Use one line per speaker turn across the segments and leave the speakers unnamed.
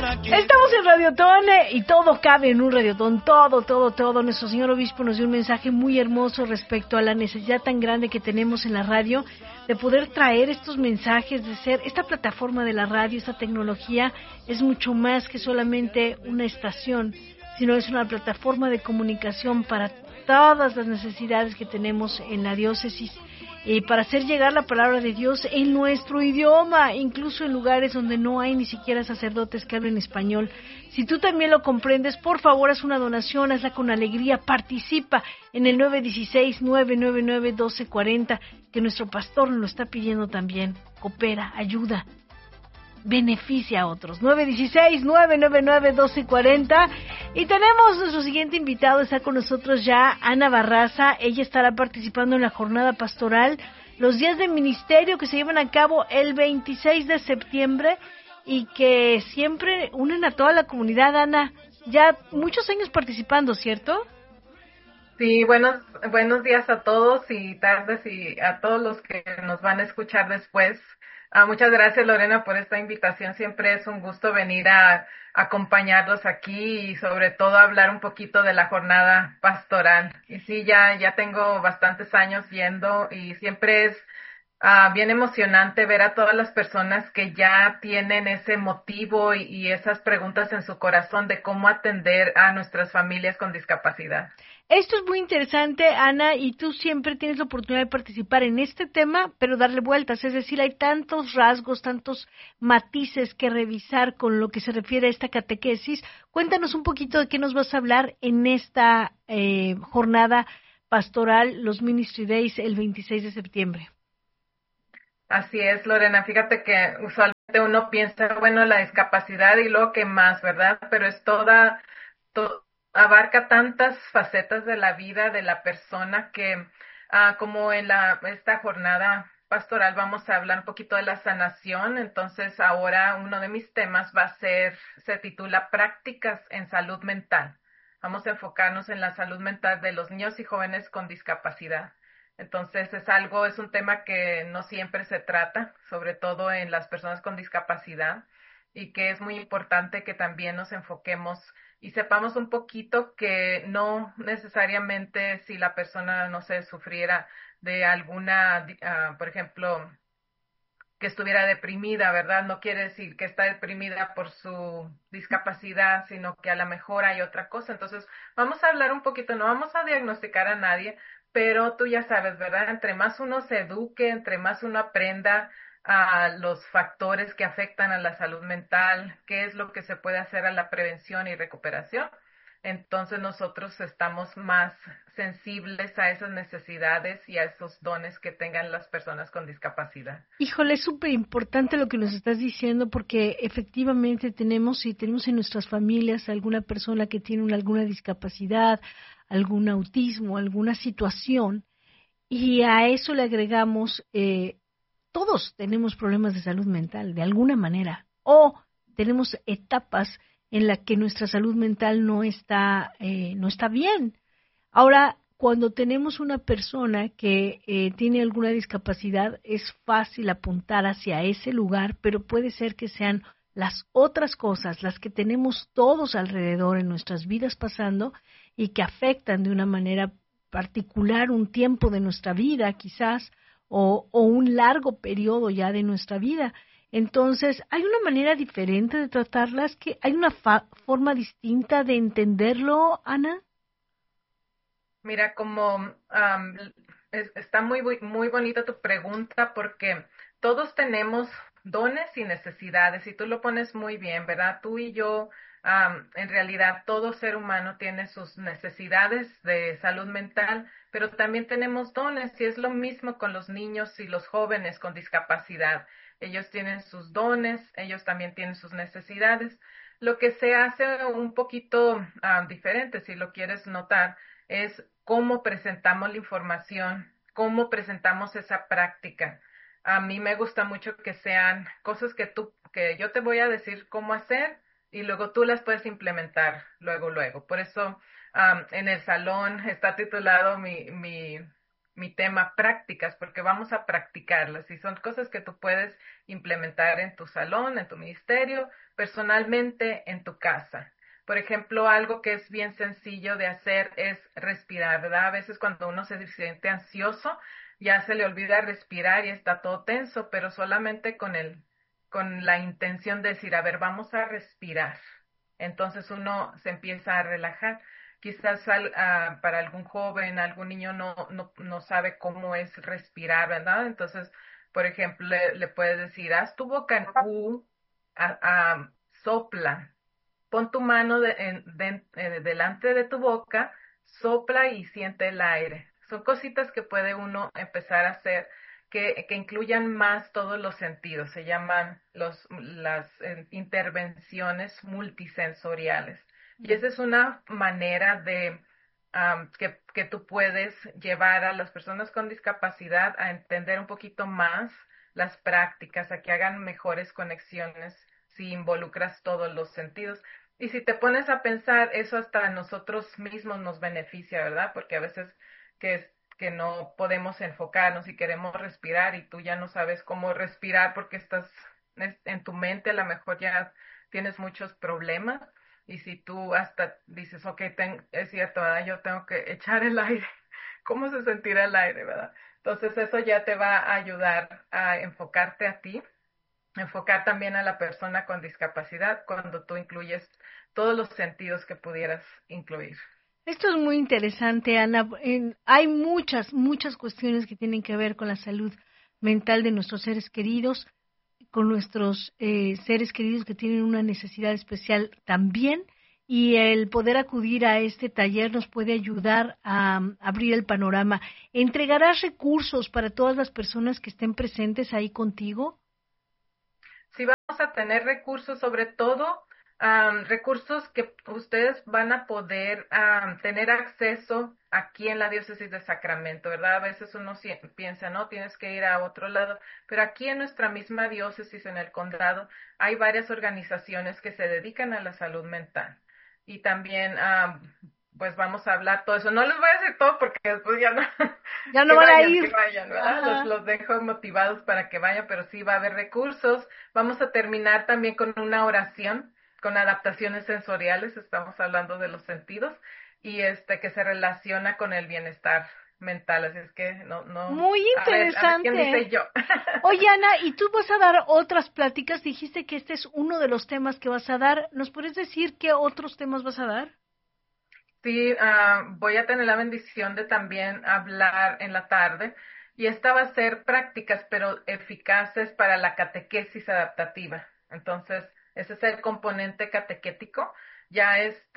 Estamos en Radiotón y todo cabe en un Radiotón, todo. Nuestro señor obispo nos dio un mensaje muy hermoso respecto a la necesidad tan grande que tenemos en la radio de poder traer estos mensajes, de ser esta plataforma de la radio, esta tecnología es mucho más que solamente una estación, sino es una plataforma de comunicación para todas las necesidades que tenemos en la diócesis. Para hacer llegar la palabra de Dios en nuestro idioma, incluso en lugares donde no hay ni siquiera sacerdotes que hablen español. Si tú también lo comprendes, por favor, haz una donación, hazla con alegría, participa en el 916-999-1240, que nuestro pastor nos lo está pidiendo también. Coopera, ayuda, beneficia a otros. 916-999-1240. Y tenemos nuestro siguiente invitado, está con nosotros ya Ana Barraza. Ella estará participando en la jornada pastoral, los días de ministerio que se llevan a cabo el 26 de septiembre y que siempre unen a toda la comunidad. Ana, ya muchos años participando, ¿cierto?
Sí, buenos días a todos y tardes y a todos los que nos van a escuchar después. Muchas gracias, Lorena, por esta invitación. Siempre es un gusto venir a acompañarlos aquí y sobre todo hablar un poquito de la jornada pastoral. Y sí, ya tengo bastantes años yendo y siempre es bien emocionante ver a todas las personas que ya tienen ese motivo y esas preguntas en su corazón de cómo atender a nuestras familias con discapacidad.
Esto es muy interesante, Ana, y tú siempre tienes la oportunidad de participar en este tema, pero darle vueltas. Es decir, hay tantos rasgos, tantos matices que revisar con lo que se refiere a esta catequesis. Cuéntanos un poquito de qué nos vas a hablar en esta jornada pastoral, los Ministry Days, el 26 de septiembre.
Así es, Lorena. Fíjate que usualmente uno piensa, bueno, la discapacidad y luego qué más, ¿verdad? Pero es abarca tantas facetas de la vida de la persona que, como en esta jornada pastoral vamos a hablar un poquito de la sanación. Entonces ahora uno de mis temas se titula Prácticas en Salud Mental. Vamos a enfocarnos en la salud mental de los niños y jóvenes con discapacidad. Entonces es un tema que no siempre se trata, sobre todo en las personas con discapacidad, y que es muy importante que también nos enfoquemos y sepamos un poquito que no necesariamente si la persona, no sé, sufriera de alguna, por ejemplo, que estuviera deprimida, ¿verdad? No quiere decir que está deprimida por su discapacidad, sino que a lo mejor hay otra cosa. Entonces, vamos a hablar un poquito, no vamos a diagnosticar a nadie, pero tú ya sabes, ¿verdad? Entre más uno se eduque, entre más uno aprenda a los factores que afectan a la salud mental, qué es lo que se puede hacer a la prevención y recuperación, entonces nosotros estamos más sensibles a esas necesidades y a esos dones que tengan las personas con discapacidad.
Híjole, es súper importante lo que nos estás diciendo porque efectivamente tenemos en nuestras familias alguna persona que tiene alguna discapacidad, algún autismo, alguna situación, y a eso le agregamos, todos tenemos problemas de salud mental de alguna manera, o tenemos etapas en las que nuestra salud mental no está bien. Ahora, cuando tenemos una persona que tiene alguna discapacidad, es fácil apuntar hacia ese lugar, pero puede ser que sean las otras cosas, las que tenemos todos alrededor en nuestras vidas pasando y que afectan de una manera particular un tiempo de nuestra vida, quizás, o un largo periodo ya de nuestra vida. Entonces, ¿hay una manera diferente de tratarlas? ¿Que hay una forma distinta de entenderlo, Ana?
Mira, está muy bonita tu pregunta porque todos tenemos dones y necesidades y tú lo pones muy bien, ¿verdad? Tú y yo, en realidad, todo ser humano tiene sus necesidades de salud mental, pero también tenemos dones y es lo mismo con los niños y los jóvenes con discapacidad. Ellos tienen sus dones, ellos también tienen sus necesidades. Lo que se hace un poquito diferente, si lo quieres notar, es cómo presentamos la información, cómo presentamos esa práctica. A mí me gusta mucho que sean cosas que yo te voy a decir cómo hacer y luego tú las puedes implementar luego. Por eso, en el salón está titulado mi tema, prácticas, porque vamos a practicarlas y son cosas que tú puedes implementar en tu salón, en tu ministerio, personalmente, en tu casa. Por ejemplo, algo que es bien sencillo de hacer es respirar, ¿verdad? A veces cuando uno se siente ansioso, ya se le olvida respirar y está todo tenso, pero solamente con la intención de decir, a ver, vamos a respirar. Entonces uno se empieza a relajar. Quizás para algún joven, algún niño no sabe cómo es respirar, ¿verdad? Entonces, por ejemplo, le puedes decir, haz tu boca en U, sopla, pon tu mano delante de tu boca, sopla y siente el aire. Son cositas que puede uno empezar a hacer que incluyan más todos los sentidos. Se llaman las intervenciones multisensoriales. Y esa es una manera de que tú puedes llevar a las personas con discapacidad a entender un poquito más las prácticas, a que hagan mejores conexiones si involucras todos los sentidos. Y si te pones a pensar, eso hasta a nosotros mismos nos beneficia, ¿verdad? Porque a veces que no podemos enfocarnos y queremos respirar y tú ya no sabes cómo respirar porque estás en tu mente, a lo mejor ya tienes muchos problemas. Y si tú hasta dices, ok, es cierto, ¿verdad? Yo tengo que echar el aire. ¿Cómo se sentirá el aire, verdad? Entonces eso ya te va a ayudar a enfocarte a ti, enfocar también a la persona con discapacidad cuando tú incluyes todos los sentidos que pudieras incluir.
Esto es muy interesante, Ana. Hay muchas cuestiones que tienen que ver con la salud mental de nuestros seres queridos, con nuestros seres queridos que tienen una necesidad especial también, y el poder acudir a este taller nos puede ayudar a abrir el panorama. ¿Entregarás recursos para todas las personas que estén presentes ahí contigo?
Sí, vamos a tener recursos, sobre todo recursos que ustedes van a poder tener acceso aquí en la diócesis de Sacramento, ¿verdad? A veces uno piensa, no, tienes que ir a otro lado, pero aquí en nuestra misma diócesis, en el condado, hay varias organizaciones que se dedican a la salud mental. Y también, pues vamos a hablar todo eso. No les voy a decir todo porque después ya no,
Ya no van a ir.
que vayan, ¿verdad?
Ajá.
Los dejo motivados para que vayan, pero sí va a haber recursos. Vamos a terminar también con una oración con adaptaciones sensoriales, estamos hablando de los sentidos, y que se relaciona con el bienestar mental, así es que
Muy
a ver quién dice
interesante.
yo.
Oye, Ana, ¿y tú vas a dar otras pláticas? Dijiste que este es uno de los temas que vas a dar. ¿Nos puedes decir qué otros temas vas a dar?
Sí, voy a tener la bendición de también hablar en la tarde y esta va a ser prácticas, pero eficaces para la catequesis adaptativa. Entonces, ese es el componente catequético, ya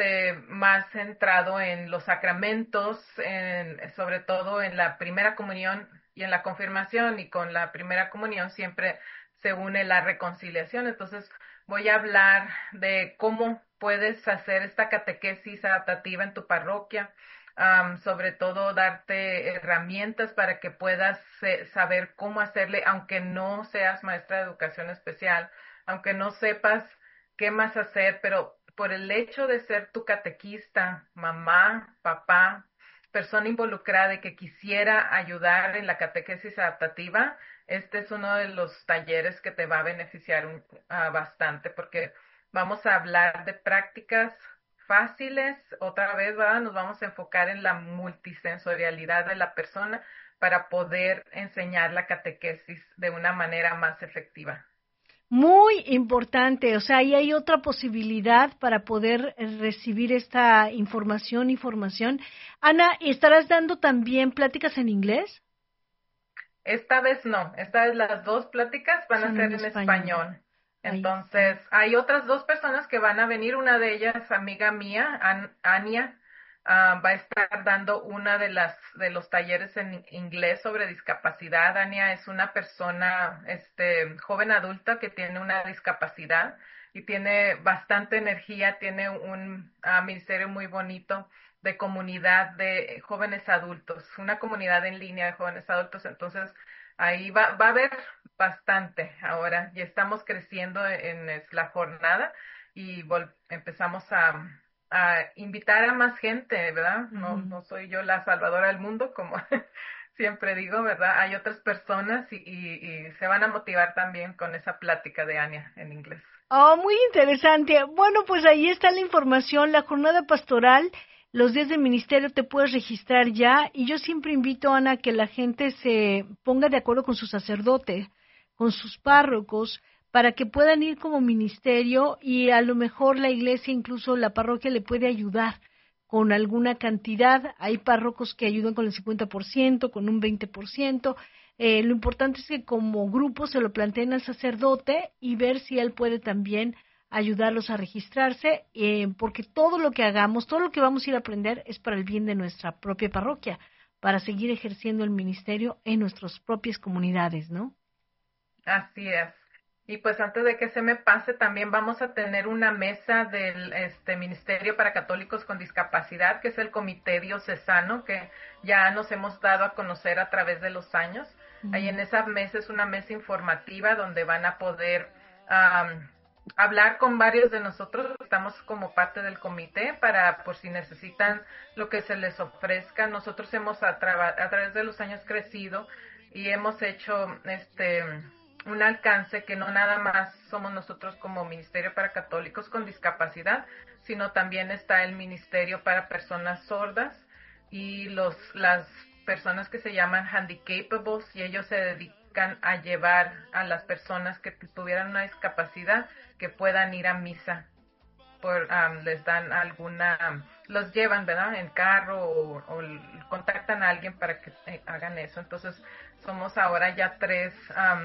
más centrado en los sacramentos, sobre todo en la primera comunión y en la confirmación, y con la primera comunión siempre se une la reconciliación. Entonces, voy a hablar de cómo puedes hacer esta catequesis adaptativa en tu parroquia, sobre todo darte herramientas para que puedas saber cómo hacerle, aunque no seas maestra de educación especial, aunque no sepas qué más hacer, pero por el hecho de ser tu catequista, mamá, papá, persona involucrada y que quisiera ayudar en la catequesis adaptativa, este es uno de los talleres que te va a beneficiar bastante, porque vamos a hablar de prácticas fáciles. Otra vez, ¿verdad? Nos vamos a enfocar en la multisensorialidad de la persona para poder enseñar la catequesis de una manera más efectiva.
Muy importante, o sea, ahí hay otra posibilidad para poder recibir esta información. Ana, ¿estarás dando también pláticas en inglés?
Esta vez no, esta vez las dos pláticas van a
Son en
ser en
español.
español.
Ahí
Entonces,
está.
hay otras dos personas que van a venir, una de ellas, amiga mía, Ania, va a estar dando una de los talleres en inglés sobre discapacidad. Ania es una persona, joven adulta que tiene una discapacidad y tiene bastante energía, tiene un ministerio muy bonito de comunidad de jóvenes adultos, una comunidad en línea de jóvenes adultos. Entonces, ahí va a haber bastante ahora y estamos creciendo en la jornada y empezamos a invitar a más gente, ¿verdad? No soy yo la salvadora del mundo, como siempre digo, ¿verdad? Hay otras personas y se van a motivar también con esa plática de Ania en inglés.
Oh, muy interesante. Bueno, pues ahí está la información, la jornada pastoral, los días del ministerio, te puedes registrar ya, y yo siempre invito, Ana, que la gente se ponga de acuerdo con su sacerdote, con sus párrocos, para que puedan ir como ministerio, y a lo mejor la iglesia, incluso la parroquia, le puede ayudar con alguna cantidad. Hay párrocos que ayudan con el 50%, con un 20%. Lo importante es que como grupo se lo planteen al sacerdote y ver si él puede también ayudarlos a registrarse, porque todo lo que hagamos, todo lo que vamos a ir a aprender es para el bien de nuestra propia parroquia, para seguir ejerciendo el ministerio en nuestras propias comunidades, ¿no?
Así es. Y pues antes de que se me pase, también vamos a tener una mesa del Ministerio para Católicos con Discapacidad, que es el Comité Diocesano, que ya nos hemos dado a conocer a través de los años. Ahí en esa mesa es una mesa informativa donde van a poder hablar con varios de nosotros, estamos como parte del comité, para por si necesitan lo que se les ofrezca. Nosotros hemos a través de los años crecido y hemos hecho un alcance que no nada más somos nosotros como Ministerio para Católicos con Discapacidad, sino también está el Ministerio para Personas Sordas y las personas que se llaman handicapables, y ellos se dedican a llevar a las personas que tuvieran una discapacidad que puedan ir a misa. Les dan los llevan, ¿verdad?, en carro o contactan a alguien para que hagan eso. Entonces somos ahora ya 3,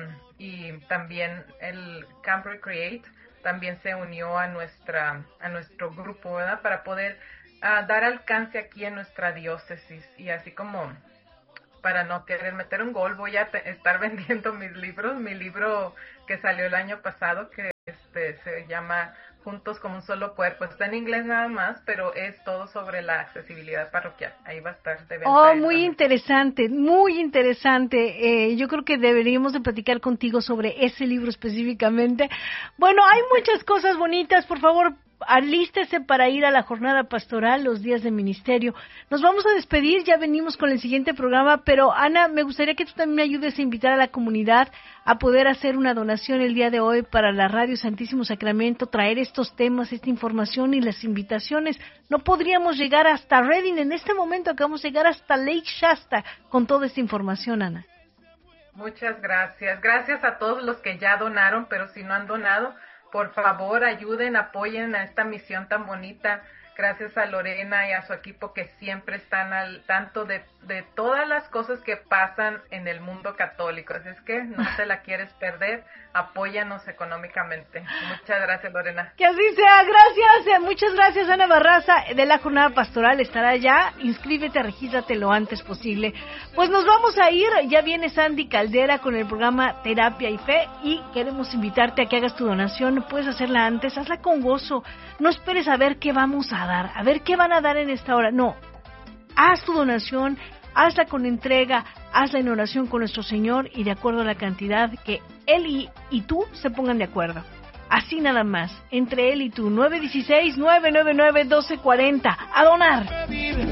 y también el Camp Recreate también se unió a nuestro grupo, ¿verdad?, para poder dar alcance aquí en nuestra diócesis. Y así como para no querer meter un gol, voy a estar vendiendo mi libro que salió el año pasado, que se llama Juntos como un Solo Cuerpo. Está en inglés nada más, pero es todo sobre la accesibilidad parroquial. Ahí va a estar de venta.
Oh, muy interesante, muy interesante. Yo creo que deberíamos de platicar contigo sobre ese libro específicamente. Bueno, hay muchas cosas bonitas. Por favor, alístese para ir a la jornada pastoral, los días de ministerio. Nos vamos a despedir, ya venimos con el siguiente programa, pero Ana, me gustaría que tú también me ayudes a invitar a la comunidad a poder hacer una donación el día de hoy para la Radio Santísimo Sacramento, traer estos temas, esta información y las invitaciones. No podríamos llegar hasta Redding en este momento, acabamos de llegar hasta Lake Shasta con toda esta información, Ana.
Muchas gracias. Gracias a todos los que ya donaron, pero si no han donado, por favor, ayuden, apoyen a esta misión tan bonita. Gracias a Lorena y a su equipo que siempre están al tanto de todas las cosas que pasan en el mundo católico. Así es que no te la quieres perder, apóyanos económicamente. Muchas gracias, Lorena.
Que así sea, gracias. Muchas gracias, Ana Barraza, de la Jornada Pastoral. Estará ya, inscríbete, regístrate lo antes posible. Pues nos vamos a ir, ya viene Sandy Caldera con el programa Terapia y Fe, y queremos invitarte a que hagas tu donación. Puedes hacerla antes, hazla con gozo. No esperes a ver qué vamos a dar, a ver qué van a dar en esta hora. No, haz tu donación, hazla con entrega, hazla en oración con nuestro Señor y de acuerdo a la cantidad que Él y tú se pongan de acuerdo. Así nada más, entre Él y tú, 916-999-1240, a donar.